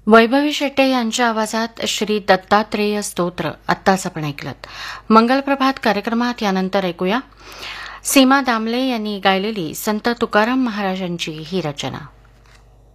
वैभवी शेट्टे यांच्या आवाजात श्री दत्तात्रेय स्तोत्र आत्ताच आपण ऐकलत. मंगलप्रभात कार्यक्रमात यानंतर ऐकूया सीमा दामले यांनी गायलेली संत तुकाराम महाराजांची ही रचना.